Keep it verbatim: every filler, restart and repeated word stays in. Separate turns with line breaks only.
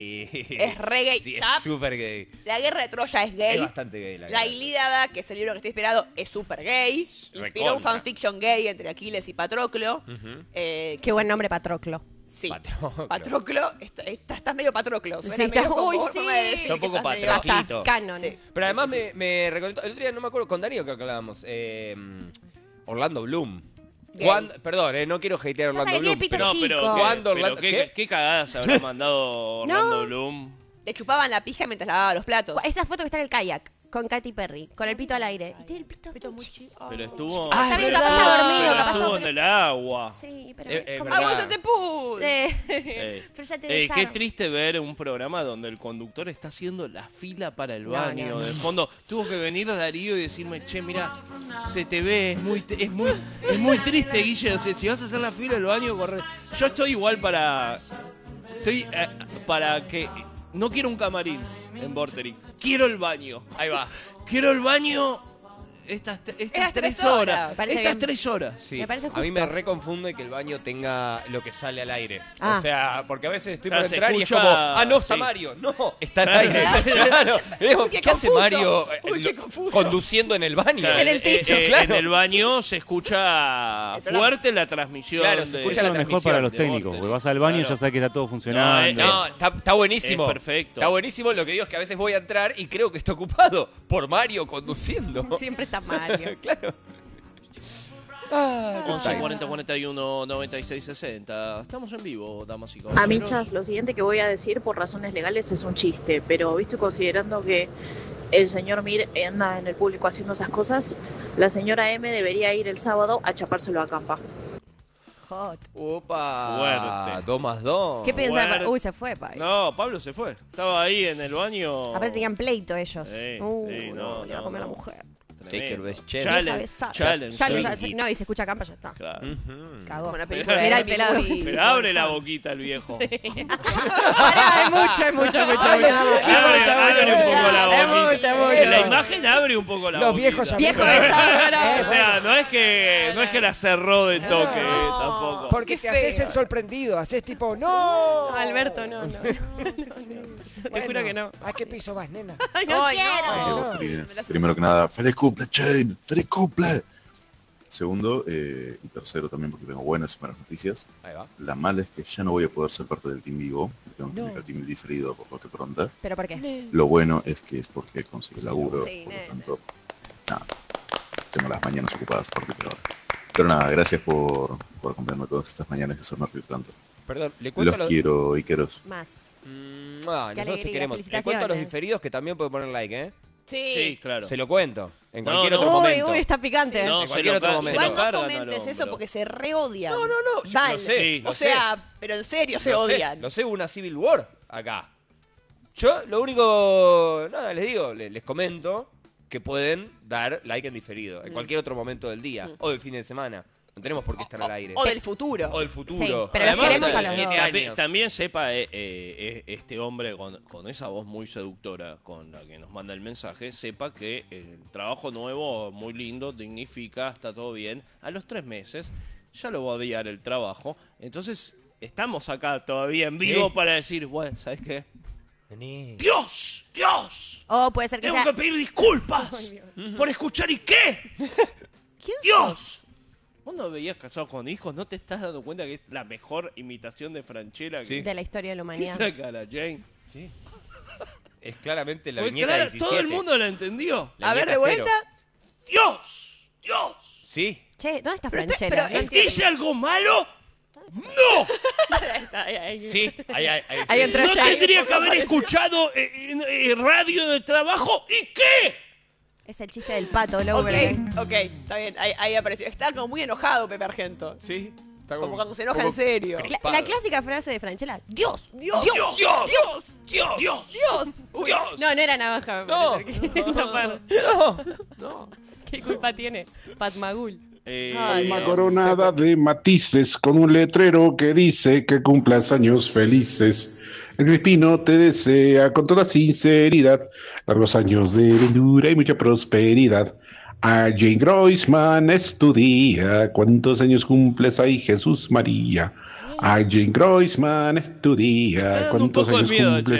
Es re gay.
Sí,
Ya,
es súper gay.
La Guerra de Troya es gay.
Es bastante gay la
La
Guerra.
Ilíada, que es el libro que estoy esperado, es súper gay. Inspiró
Recontra.
un fanfiction gay entre Aquiles y Patroclo.
Ujú.
eh,
Qué buen nombre, Patroclo.
Sí.
Patroclo.
Patroclo, está- está- estás medio Patroclo. Suena
Sí,
medio
está-
como
uy,
forma
sí.
de decir
Está un
que
poco
estás medio-
Ya
Patroclito.
está, canon.
Sí.
Pero además me, me reconectó. El otro día no me acuerdo, con Darío creo que hablábamos. Eh, Orlando Bloom.
Gay.
Cuando- perdón, eh, no quiero hatear a
Pasa
Orlando
que tiene
Bloom.
pito
pero-
No,
chico.
pero, ¿qué,
¿Cuándo
pero
Orlando-
qué,
qué?
qué cagadas habrá mandado Orlando Bloom?
Le chupaban la pija mientras lavaba los platos.
Esa foto que está en el kayak con Katy Perry, con el pito al aire. Y tiene el pito,
Pito
muy
muy
chico.
chico.
Pero estuvo...
Ah,
Está
es
bien,
verdad.
capaz está dormido,
pero
capaz
estuvo
está-
en el agua.
Sí, pero
Eh, eh,
como-
verdad.
¡Ah, vos te pus!
Sí.
Ey.
Pero ya te
Ey, qué
desarma.
triste ver un programa donde el conductor está haciendo la fila para el
No,
baño.
no, no.
De fondo, tuvo que venir Darío y decirme, che, mira, se te ve, es muy, es muy, es muy triste, Guille. O sea, si vas a hacer la fila del baño, corre. Yo estoy igual para. Estoy eh, para que. No quiero un camarín en Vorterix. Quiero el baño.
Ahí va.
Quiero el baño estas, estas
Estas
tres
tres
horas.
horas.
Parece
Estas
bien.
tres horas.
Sí.
Me parece
A mí
justo.
me reconfunde que el baño tenga lo que sale al aire.
Ah.
O sea, porque a veces estoy
Claro,
por
se
entrar y es
escucha-
como, ah, no, está
sí.
Mario. No, está al
Claro.
aire. Claro. Y digo,
Uy, qué
¿qué hace
confuso.
Mario eh,
Uy, qué
lo-
confuso.
conduciendo en el baño?
Claro,
En el
eh,
techo,
eh,
claro.
En el baño se escucha
El programa.
fuerte la transmisión.
Claro, se
de-
escucha
Eso
la
es lo mejor
transmisión
para los
de
técnicos,
Vorterix.
porque vas al baño y
Claro.
ya sabes que está todo funcionando.
No, está, está buenísimo.
Es perfecto.
Está buenísimo. Lo que digo es que a veces voy a entrar y creo que está ocupado por Mario conduciendo.
Siempre está Mario.
Claro. Ah,
once
qué
cuarenta cuarenta y uno noventa y seis sesenta. Estamos en vivo, damas y
A
caballeros.
Michas, lo siguiente que voy a decir por razones legales es un chiste, pero visto y considerando que el señor Mir anda en el público haciendo esas cosas, la señora M debería ir el sábado a chapárselo a Campa.
Hot.
Opa.
Fuerte.
Dos más dos.
¿Qué pensaba?
Fuerte.
Uy, se fue, Pai.
No, Pablo se fue. Estaba ahí en el baño.
Aparte tenían pleito ellos.
Sí,
uh,
sí,
no,
no,
le va a
no,
comer a
no.
la mujer.
Take your best chance.
Vieja
Challenge.
besada.
Challenge.
Ya, ya,
sí.
ya, no, y se escucha Campa, ya está.
Claro.
Ujú.
Cagó.
Como una película
Mira
de
el pelado.
Mimuri.
Pero abre la boquita el viejo.
Pará, es mucho, es mucho, es mucho.
Abre la
mucho.
boquita.
Abre, abre un poco la
Es
boquita.
mucho, es mucho.
En la imagen abre un poco la
Los
boquita.
viejos
Viejo
amigos.
besado.
O sea, no es que no es que la cerró de toque, eh, tampoco.
Porque
Qué
te haces
feo.
el sorprendido, haces tipo, ¡no!
Alberto, no, no. Te
Bueno,
juro que no.
¿A qué piso vas, nena?
Ay, no
Ay,
quiero.
no.
No.
Primero, primero que nada, feliz cumple, Chain, feliz cumple. Segundo, eh, y tercero también porque tengo buenas y malas noticias.
Ahí va.
La mala es que ya no voy a poder ser parte del Team Vivo. Tengo que ir al Team diferido por lo que pronta.
¿Pero por qué?
Lo bueno es que es porque conseguí laburo.
Sí,
por lo
nene.
tanto, nada, tengo las mañanas ocupadas a partir de ahora. Pero nada, gracias por, por acompañarme todas estas mañanas y hacerme reír tanto.
Perdón, le cuento
Los
a los...
quiero, Iqueros.
Más.
Mm, ah,
Qué
nosotros te
alegría,
queremos. Le cuento a los
felicitaciones.
diferidos que también pueden poner like, ¿eh?
Sí.
Sí, claro.
Se lo cuento. En
No,
cualquier
no.
otro
Uy,
momento.
uy, está picante.
No,
En
se
cualquier
lo
otro
ca-
momento.
se
Igual
lo
no
cargan al
comentes eso
hombro.
porque se reodian.
No, no, no. yo
Dale.
Lo sé.
Sí,
lo
O
sé.
sea, pero en serio se
Lo sé,
odian.
Lo sé, una Civil War acá. Yo lo único, nada, les digo, les, les comento que pueden dar like en diferido en cualquier otro momento del día o del fin de semana. No tenemos por qué estar al aire.
O del futuro.
O del futuro.
Sí, pero
Además,
los queremos a los
también-
dos.
también,
años.
también sepa eh, eh, este hombre con, con esa voz muy seductora con la que nos manda el mensaje, sepa que el trabajo nuevo, muy lindo, dignifica, está todo bien. A los tres meses ya lo va a odiar el trabajo. Entonces, estamos acá todavía en vivo
Sí.
para decir, bueno, ¿sabes qué?
Vení.
¡Dios! ¡Dios!
O puede ser que
Tengo
sea...
que pedir disculpas por escuchar y qué.
¿Quién
¡Dios! ¿Vos no veías Casados con Hijos? ¿No te estás dando cuenta que es la mejor imitación de Franchella que
Sí.
de la historia de la
¿Qué
humanidad?
saca la Jane?
Sí. Es claramente la
Fue
viñeta
clara,
diecisiete.
todo el mundo la entendió.
La
A ver, de
viñeta
vuelta.
cero.
¡Dios! ¡Dios!
Sí.
Che, ¿dónde está
Pero este-
Franchella?
pero
No
es-
¿Hice algo malo? ¡No!
Ahí, ahí.
Sí. Ahí, ahí, ahí.
Ahí entró
¿No
ya.
tendría que haber escuchado eh, eh, radio de trabajo? ¿Y qué?
Es el chiste del pato,
Ok,
Louvre.
ok, está bien. Ahí, ahí apareció. Está como muy enojado Pepe Argento.
Sí. Está
Como cuando se enoja
un poco
en serio.
Cla-
crispado.
la clásica frase de Franchella. ¡Dios!
Dios,
¡Dios!
Dios,
¡Dios!
Dios,
¡Dios!
Dios. Uy,
Dios.
No, no era navaja. me
No.
parece que- esa parte.
No. No.
¿Qué culpa tiene? Fatmagul.
Eh,
Ay,
Alma
Dios.
coronada de matices con un letrero que dice que cumplas años felices. El Crispino te desea con toda sinceridad largos años de ventura y mucha prosperidad. A Jane Groisman es tu día. ¿Cuántos años cumples ahí, Jesús María? Ay, Jane Groisman, es tu día.
dando un
¿Cuántos
poco de
años
miedo,
cumples